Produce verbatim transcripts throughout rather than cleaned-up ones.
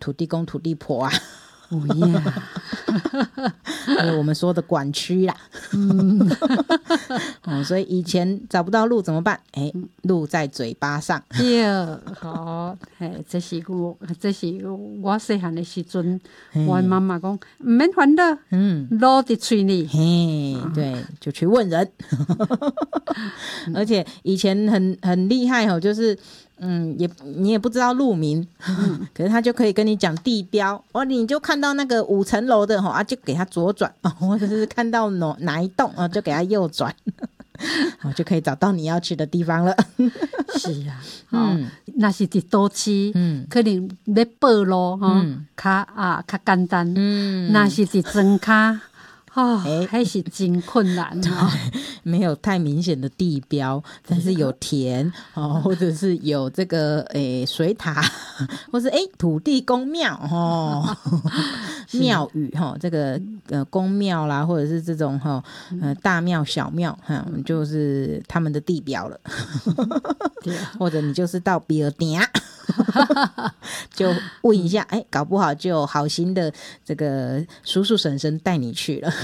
土地公土地婆啊， 哦呀， 还有我们说的管区啦。嗯哦，所以以前找不到路怎么办？哎，路在嘴巴上。 对，好，嘿，这是我，这是我细汉的时阵，我妈妈讲，唔免烦恼，嗯，路在嘴里。 嘿，对，就去问人。而且以前很很厉害哦，就是嗯，也你也不知道路名，嗯、可是他就可以跟你讲地标，哦，你就看到那个五层楼的啊，就给他左转，或者是看到哪哪一栋啊，就给他右转，就可以找到你要去的地方了。 是啊，嗯，那是伫都市，嗯，可能要报路哈，嗯、较啊较简单，嗯，那是伫庄卡。哦，还是真困难哦。 没有太明显的地标，但是有田哦，或者是有这个诶水塔，或是诶土地公庙哦，庙宇哈、哦，这个呃公庙啦，或者是这种哈、哦、呃大庙小庙哈、嗯，就是他们的地标了。或者你就是到比尔店。就问一下，哎，搞不好就有好心的这个叔叔婶婶带你去了。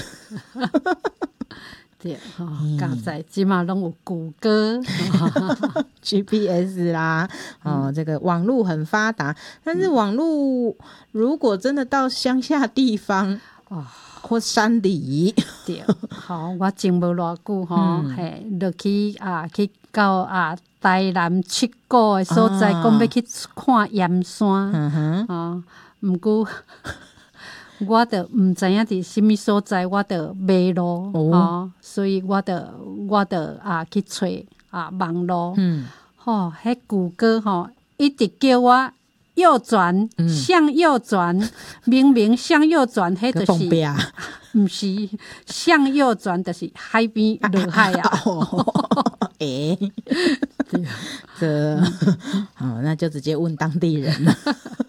对，哦，现在起码都有谷歌、 G P S 啦，哦，嗯、这个网络很发达，但是网络如果真的到乡下地方，哦、或山里， 对，好，我前无偌久吼，嘿，落去啊，去到啊。台南七股的所在，讲、啊、要去看盐山，嗯、啊，毋过我就毋知影伫什么所在，我就迷路，哦啊、所以我就我就啊去找啊网路，嗯，吼，迄谷歌吼一直叫我右转，嗯、向右转，明明向右转，迄就是，毋是向右转，就是海边落海啊。 哎、欸，这、哦，那就直接问当地人了。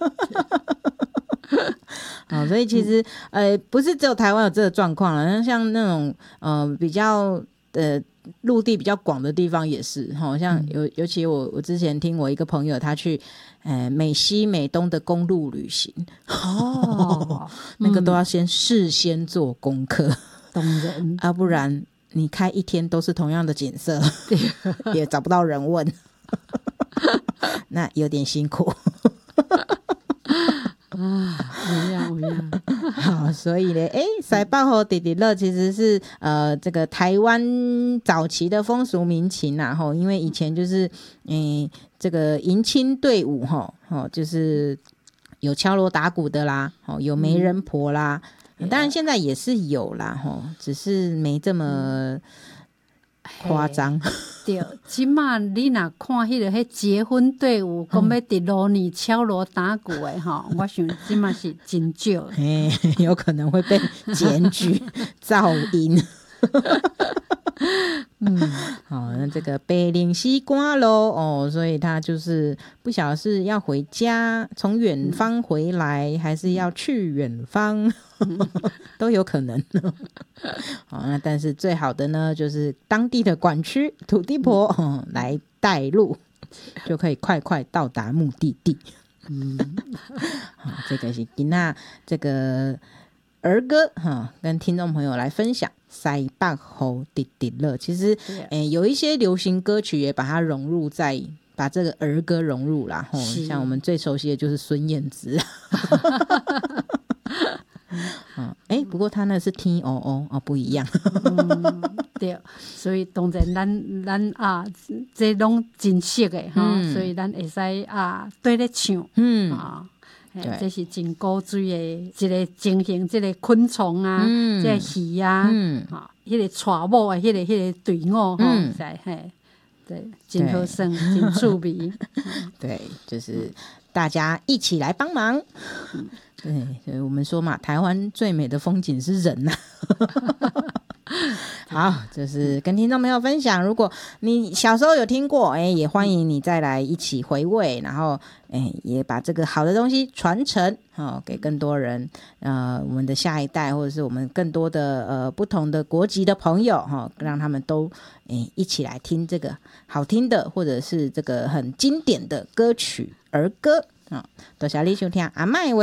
哦，所以其实呃，不是只有台湾有这个状况了，像那种呃比较呃陆地比较广的地方也是，好、哦、像尤尤其我我之前听我一个朋友他去呃美西美东的公路旅行，哦，那个都要先事先做功课， 当然， 要、啊、不然。你开一天都是同样的景色，也找不到人问，那有点辛苦。 啊，有样有样。 好，所以呢，哎，塞爆吼滴滴乐其实是呃这个台湾早期的风俗民情呐、啊，吼，因为以前就是嗯、呃、这个迎亲队伍吼，吼就是有敲锣打鼓的啦，吼有媒人婆啦。嗯当然现在也是有啦吼，只是没这么夸张。 对，即马你若看迄个迄结婚队伍，讲要伫路里敲锣打鼓的吼，我想即马是真少， 嘿，有可能会被检举噪音。嗯，好，那这个北岭西瓜咯哦，所以他就是不晓得是要回家，从远方回来，还是要去远方，都有可能。好，那但是最好的呢，就是当地的管区土地婆、哦、来带路，就可以快快到达目的地。嗯，好，这个是今天这个儿歌哈，跟听众朋友来分享。塞北吼滴滴乐，其实、欸、有一些流行歌曲也把它融入在，把这个儿歌融入啦。吼，像我们最熟悉的就是孙燕姿。嗯，哎、欸，不过他那是天哦哦哦不一样。 嗯，对，所以当然咱咱啊，这拢真熟的哈、嗯，所以咱会使啊对咧唱，嗯啊。这是真古锥的一个情形，这个昆虫啊，嗯、这个鱼啊，嗯，啊，迄个带舞的，迄个迄个队伍，嗯，在嘿，对，真好耍，真趣味。 对，就是大家一起来帮忙。嗯、对，所以我们说嘛，台湾最美的风景是人呐、啊。好，就是跟听众朋友分享，如果你小时候有听过，哎，也欢迎你再来一起回味，然后哎，也把这个好的东西传承、哦、给更多人，呃，我们的下一代，或者是我们更多的呃不同的国籍的朋友、哦、让他们都哎一起来听这个好听的，或者是这个很经典的歌曲儿歌啊，多谢你收听阿麦。